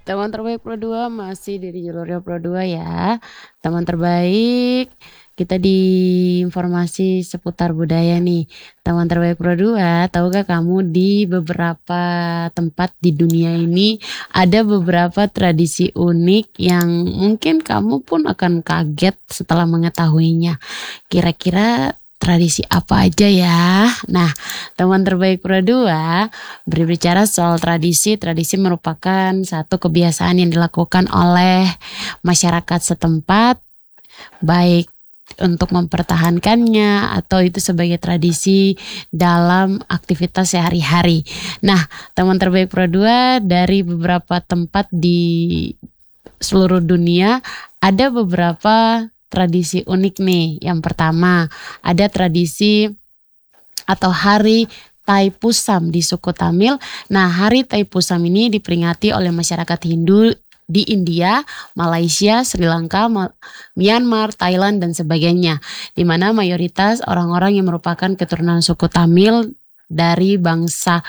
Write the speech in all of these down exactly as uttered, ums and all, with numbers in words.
Teman terbaik Pro dua masih di jalurnya Pro dua ya. Teman terbaik, kita di informasi seputar budaya nih. Teman terbaik Pro dua, tahukah kamu di beberapa tempat di dunia ini ada beberapa tradisi unik yang mungkin kamu pun akan kaget setelah mengetahuinya. Kira-kira tradisi apa aja ya? Nah, teman terbaik Pro dua berbicara soal tradisi. Tradisi merupakan satu kebiasaan yang dilakukan oleh masyarakat setempat, baik untuk mempertahankannya atau itu sebagai tradisi dalam aktivitas sehari-hari. Nah, teman terbaik Pro dua dari beberapa tempat di seluruh dunia ada beberapa tradisi unik nih. Yang pertama, ada tradisi atau hari Thaipusam di suku Tamil. Nah, hari Thaipusam ini diperingati oleh masyarakat Hindu di India, Malaysia, Sri Lanka, Myanmar, Thailand dan sebagainya. Di mana mayoritas orang-orang yang merupakan keturunan suku Tamil dari bangsa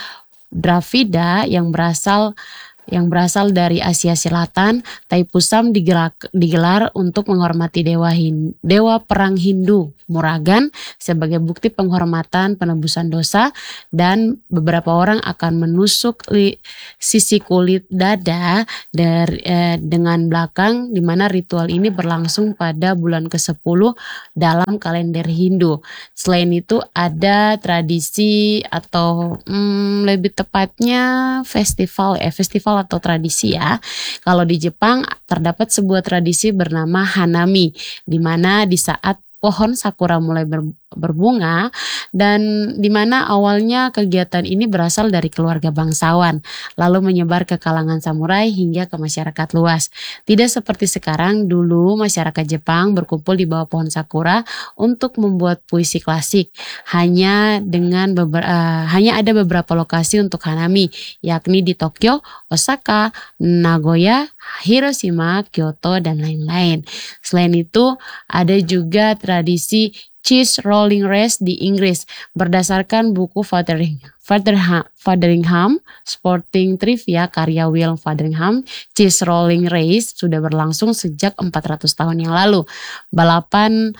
Dravida yang berasal yang berasal dari Asia Selatan. Thaipusam digelar, digelar untuk menghormati dewa Hindu, dewa perang Hindu Muragan sebagai bukti penghormatan penebusan dosa, dan beberapa orang akan menusuk li, sisi kulit dada dari, eh, dengan belakang, di mana ritual ini berlangsung pada bulan kesepuluh dalam kalender Hindu. Selain itu ada tradisi atau hmm, lebih tepatnya festival eh festival atau tradisi ya. Kalau di Jepang terdapat sebuah tradisi bernama Hanami, di mana di saat pohon sakura mulai ber, berbunga, dan di mana awalnya kegiatan ini berasal dari keluarga bangsawan, lalu menyebar ke kalangan samurai hingga ke masyarakat luas. Tidak seperti sekarang, dulu masyarakat Jepang berkumpul di bawah pohon sakura untuk membuat puisi klasik. Hanya dengan beber, uh, hanya ada beberapa lokasi untuk Hanami, yakni di Tokyo, Osaka, Nagoya, Hiroshima, Kyoto dan lain-lain. Selain itu ada juga tradisi Cheese Rolling Race di Inggris. Berdasarkan buku Fothering, Fotheringham, Fotheringham Sporting Trivia karya Will Fotheringham, Cheese Rolling Race sudah berlangsung sejak empat ratus tahun yang lalu. Balapan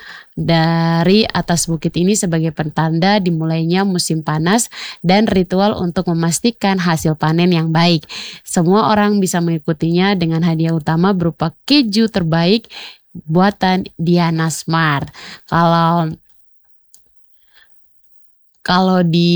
dari atas bukit ini sebagai pertanda dimulainya musim panas dan ritual untuk memastikan hasil panen yang baik. Semua orang bisa mengikutinya dengan hadiah utama berupa keju terbaik buatan Diana Smart. Kalau kalau di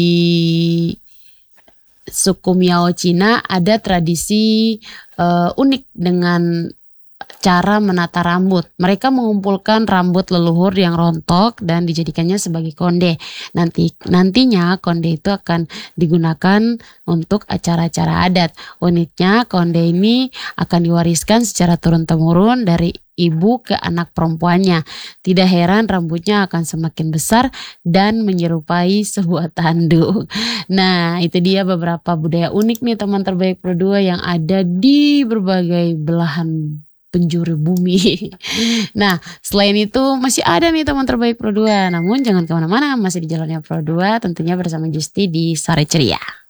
suku Miao Cina ada tradisi uh, unik dengan cara menata rambut. Mereka mengumpulkan rambut leluhur yang rontok dan dijadikannya sebagai konde. Nanti nantinya konde itu akan digunakan untuk acara-acara adat. Uniknya konde ini akan diwariskan secara turun-temurun dari ibu ke anak perempuannya. Tidak heran rambutnya akan semakin besar dan menyerupai sebuah tanduk. Nah, itu dia beberapa budaya unik nih teman terbaik Pro dua yang ada di berbagai belahan penjuru bumi. Nah, selain itu masih ada nih teman terbaik Pro dua. Namun jangan kemana-mana, masih di jalannya Pro dua tentunya bersama Justi di Sore Ceria.